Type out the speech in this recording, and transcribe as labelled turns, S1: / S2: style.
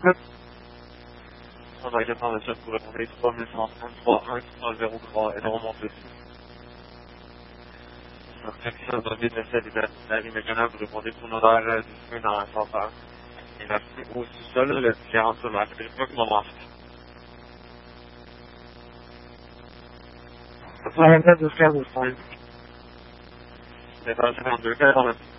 S1: On va 89 pour répondre 3133 1303 et de remonter. Donc, ça va vite essayer de la ligne régionale pour répondre pour nos horaires disponibles dans l'ascenseur. Et là, c'est au sous-sol, le différent sur masque. Je sais pas comment masque. Ça va mettre de faire de soins. C'est dans le 52,